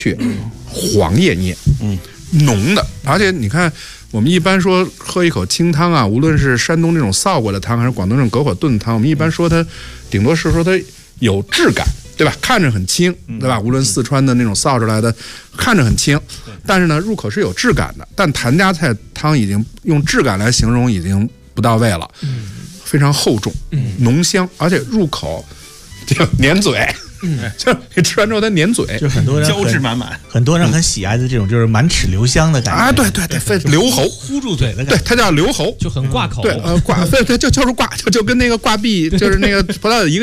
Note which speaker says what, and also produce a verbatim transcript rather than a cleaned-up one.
Speaker 1: 去黄叶捏，嗯，浓的，而且你看，我们一般说喝一口清汤啊，无论是山东这种臊过的汤，还是广东这种隔火炖的汤，我们一般说它，顶多是说它有质感，对吧？看着很轻，对吧？无论四川的那种臊出来的，看着很轻，但是呢，入口是有质感的。但谭家菜汤已经用质感来形容已经不到位了，非常厚重，浓香，而且入口就粘嘴。嗯，就你吃完之后它粘嘴，
Speaker 2: 就很多人
Speaker 3: 胶质满满，
Speaker 2: 很多人很喜爱的这种就是满齿留香的感觉
Speaker 1: 啊！对对对，非留喉，
Speaker 2: 呼住嘴的感
Speaker 1: 觉，对，它叫留喉，
Speaker 4: 就很挂口。
Speaker 1: 对，呃，挂，对对，就就是挂，就就跟那个挂壁，就是那个葡萄酒一个。